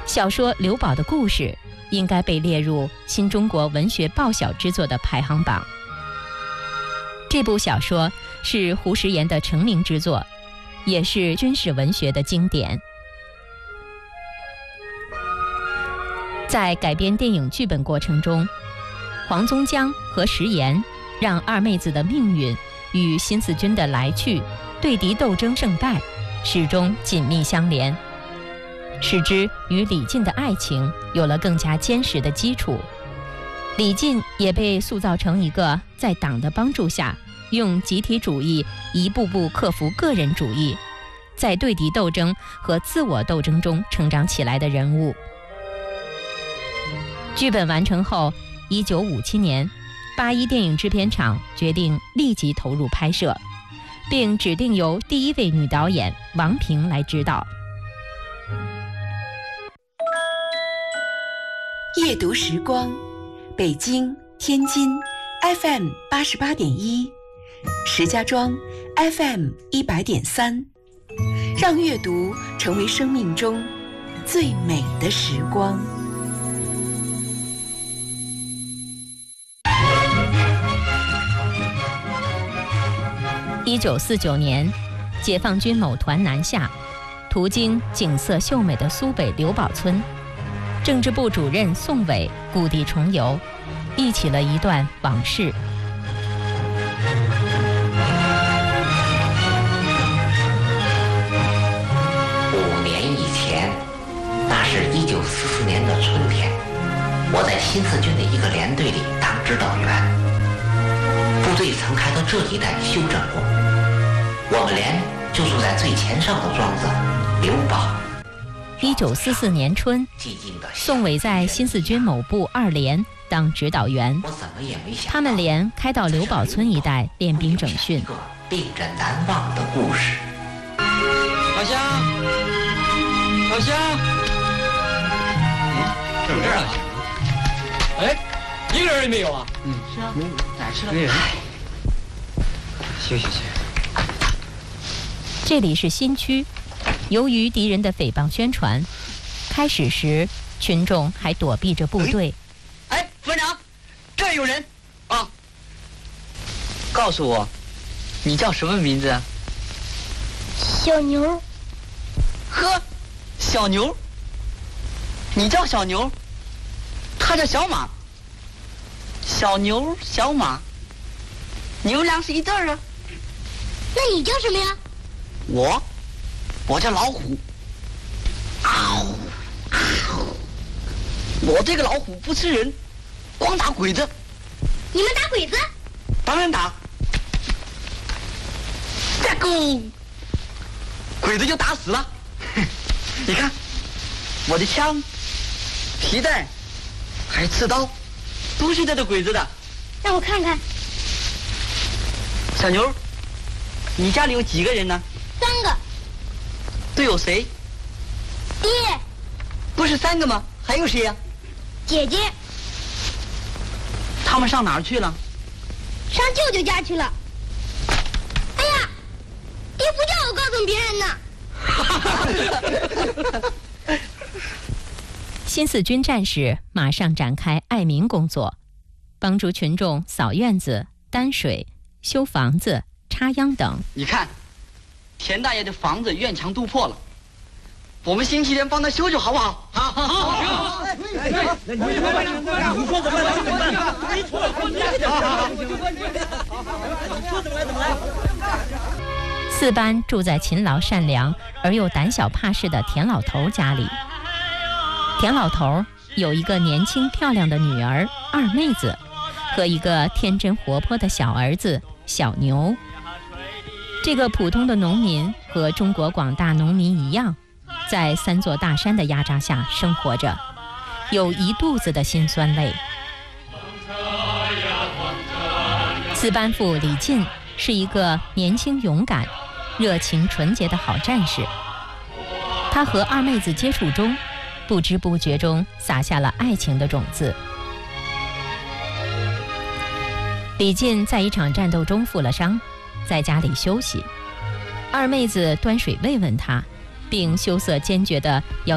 小说《刘宝的故事》应该被列入新中国文学报小之作的排行榜。这部小说是胡适言的成名之作，也是军事文学的经典。在改编电影剧本过程中，黄宗江和石岩让二妹子的命运与新四军的来去、对敌斗争胜败始终紧密相连，使之与李进的爱情有了更加坚实的基础。李进也被塑造成一个在党的帮助下，用集体主义一步步克服个人主义，在对敌斗争和自我斗争中成长起来的人物。剧本完成后，1957年，81电影制片厂决定立即投入拍摄，并指定由第一位女导演王平来指导。 夜读时光，北京、天津 FM 88.1，石家庄 FM 100.3，让阅读成为生命中最美的时光。 1949年，解放军某团南下，途经景色秀美的苏北刘堡村，政治部主任宋伟故地重游，忆起了一段往事。 5年以前，那是1944年的春天，我在新四军的一个连队里当指导员。部队曾开到这一带休整过，我们连就住在最前上的庄子刘堡。 1944年春，宋伟在新四军某部2连当指导员，他们连开到刘堡村一带练兵整训。 令人难忘的故事。 老乡，老乡，怎么这儿啊？哎，一个人也没有啊？ 是啊，哪去了？ 没人。休息去。 这里是新区，由于敌人的诽谤宣传，开始时群众还躲避着部队。 哎，副连长，这儿有人啊！告诉我，你叫什么名字啊？ 小牛。 呵，小牛。你叫小牛，他叫小马。小牛小马，你们俩是一对儿啊？ 那你叫什么呀？ 我叫老虎。我这个老虎不吃人，光打鬼子。 你们打鬼子？ 当然打。再攻，鬼子就打死了。你看，我的枪、皮带，还刺刀，都是带着鬼子的。 让我看看。 小牛，你家里有几个人呢 ？3个。 都有谁？ 爹。 不是3个吗？还有谁呀？ 姐姐。 他们上哪儿去了？ 上舅舅家去了。哎呀，爹不叫我告诉别人呢。 新四军战士马上展开爱民工作，帮助群众扫院子、担水、修房子、插秧等。 你看，田大爷的房子院墙都破了，我们星期天帮他修修好不好？好。 你说怎么来怎么办？你说怎么来？ 四班住在勤劳善良而又胆小怕事的田老头家里。田老头有一个年轻漂亮的女儿二妹子，和一个天真活泼的小儿子小牛。这个普通的农民和中国广大农民一样，在3座大山的压榨下生活着，有一肚子的辛酸泪。四班副李进是一个年轻勇敢、热情纯洁的好战士，他和二妹子接触中，不知不觉中撒下了爱情的种子。李进在一场战斗中负了伤，在家里休息。二妹子端水慰问他，并羞涩坚决地要